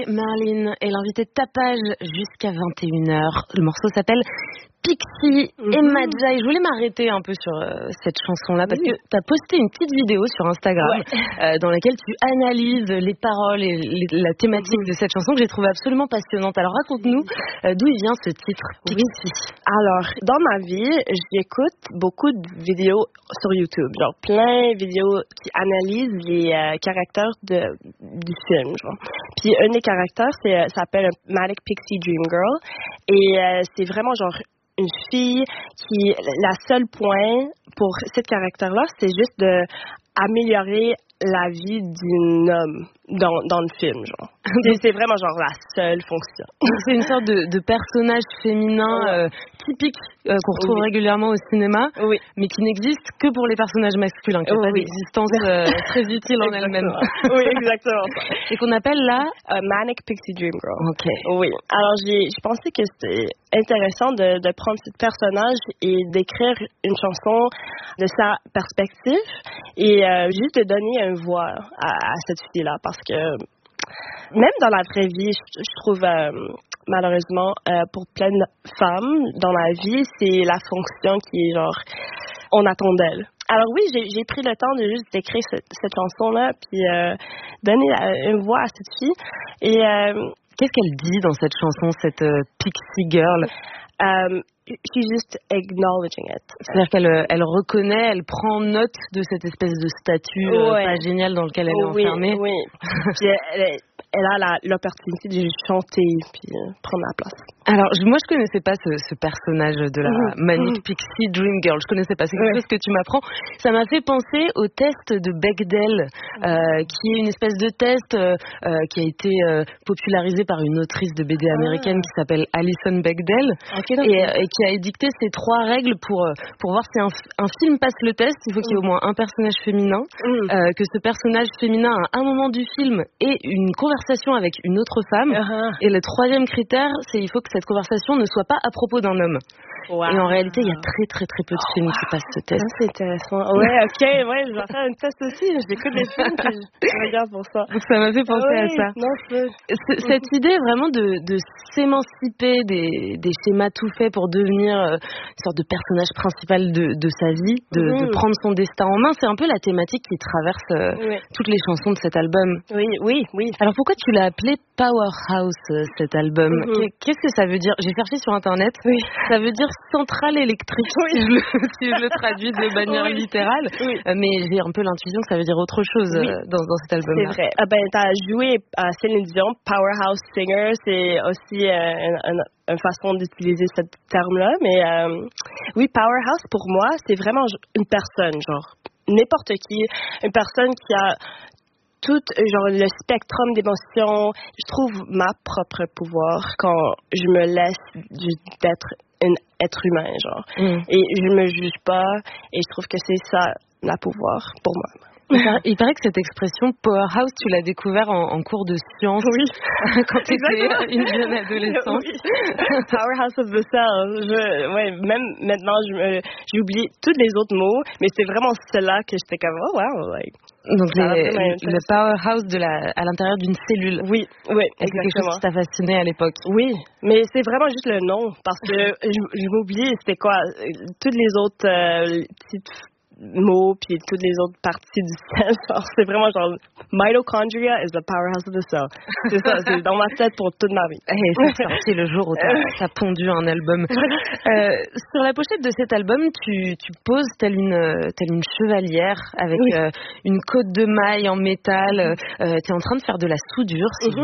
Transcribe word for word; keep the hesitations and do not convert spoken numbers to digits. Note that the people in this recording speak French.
Merlin est l'invité de Tapage jusqu'à vingt et une heures. Le morceau s'appelle Pixie mm-hmm. et Madja. Et je voulais m'arrêter un peu sur euh, cette chanson-là parce oui. que tu as posté une petite vidéo sur Instagram ouais. euh, dans laquelle tu analyses les paroles et les, la thématique mm-hmm. de cette chanson que j'ai trouvée absolument passionnante. Alors raconte-nous euh, d'où il vient ce titre, Pixie. Oui. Alors, dans ma vie, j'écoute beaucoup de vidéos sur YouTube, genre plein de vidéos qui analysent les euh, caractères de, du film. Genre. Puis un des caractères, c'est, ça s'appelle Manic Pixie Dream Girl et euh, c'est vraiment genre une fille qui, la seule point pour ce caractère-là, c'est juste de améliorer la vie d'un homme dans, dans le film, genre. C'est, c'est vraiment genre la seule fonction. C'est une sorte de, de personnage féminin euh, typique euh, qu'on retrouve oui. régulièrement au cinéma, oui. mais qui n'existe que pour les personnages masculins, qui n'a oui. pas d'existence euh, très utile en elle-même. Oui, exactement. Et qu'on appelle la uh, Manic Pixie Dream Girl. Ok. Oui. Alors j'ai, j'ai pensé que c'était intéressant de, de prendre ce personnage et d'écrire une chanson de sa perspective et euh, juste de donner une voix à, à cette fille-là, parce que même dans la vraie vie, je, je trouve euh, malheureusement euh, pour plein de femmes dans la vie, c'est la fonction qui est genre on attend d'elle. Alors oui, j'ai, j'ai pris le temps de juste d'écrire cette, cette chanson-là, puis euh, donner la, une voix à cette fille. Et euh, qu'est-ce qu'elle dit dans cette chanson, cette euh, Pixie Girl? Um, she's just acknowledging it. C'est-à-dire qu'elle elle reconnaît, elle prend note de cette espèce de statut ouais. euh, pas génial dans lequel elle est oui, enfermée. Oui, puis elle, elle, elle a la, l'opportunité de chanter puis euh, prendre la place. Alors, je, moi, je connaissais pas ce, ce personnage de la mmh. Manic Pixie Dream Girl. Je connaissais pas. C'est quelque ouais. chose que tu m'apprends. Ça m'a fait penser au test de Bechdel, euh, qui est une espèce de test euh, qui a été euh, popularisé par une autrice de B D américaine ah. qui s'appelle Alison Bechdel okay, et, et qui a édicté ces trois règles pour pour voir si un, un film passe le test. Il faut qu'il y ait au moins un personnage féminin, mmh. euh, que ce personnage féminin à un moment du film ait une conversation avec une autre femme. Uh-huh. Et le troisième critère, c'est il faut que cette conversation ne soit pas à propos d'un homme. Wow. Et en réalité, il y a très très très peu de films oh, wow. qui passent ce test. Ah, c'est intéressant. Ouais, ok, ouais, je vais faire un test aussi. J'écoute des films et je regarde pour ça. Donc ça m'a fait penser oui, à ça. Non, c'est... C- cette idée vraiment de, de s'émanciper des, des schémas tout faits pour devenir euh, une sorte de personnage principal de, de sa vie, de, mmh. de prendre son destin en main, c'est un peu la thématique qui traverse euh, oui. toutes les chansons de cet album. Oui, oui, oui. Alors pourquoi tu l'as appelé Powerhouse, euh, cet album? Mmh. Qu'est-ce que ça veut dire? J'ai cherché sur Internet. Oui. Ça veut dire centrale électrique, oui. si, je le, si je le traduis de manière oui. littérale. Oui. Euh, mais j'ai un peu l'intuition que ça veut dire autre chose oui. euh, dans, dans cet album-là. C'est vrai. Ah ben, t'as joué à Céline Dion, Powerhouse Singer, c'est aussi euh, une, une, une façon d'utiliser ce terme-là. Mais euh, oui, Powerhouse, pour moi, c'est vraiment une personne, genre n'importe qui, une personne qui a tout genre le spectrum d'émotions. Je trouve ma propre pouvoir quand je me laisse d'être un être humain, genre. Mm. Et je me juge pas et je trouve que c'est ça, la pouvoir pour moi. Il paraît, il paraît que cette expression powerhouse, tu l'as découvert en, en cours de sciences. Oui. Quand tu étais une jeune adolescente. Oui. Powerhouse of the cell. Je, ouais, même maintenant, je me, j'oublie tous les autres mots, mais c'est vraiment cela que j'étais comme, oh wow, like. Donc les, le powerhouse de la, à l'intérieur d'une cellule. Oui, oui, exactement. C'est quelque chose qui t'a fasciné à l'époque. Oui, mais c'est vraiment juste le nom, parce que je, je m'oublie, c'était quoi, toutes les autres euh, petites mots puis toutes les autres parties du cell. C'est vraiment genre mitochondria is the powerhouse of the cell. C'est ça, c'est dans ma tête pour toute ma vie. Hey, c'est sorti le jour où t'as, t'as pondu un album. Euh, sur la pochette de cet album, tu, tu poses telle une, telle une chevalière avec oui. euh, une côte de maille en métal. Euh, t'es en train de faire de la soudure. Si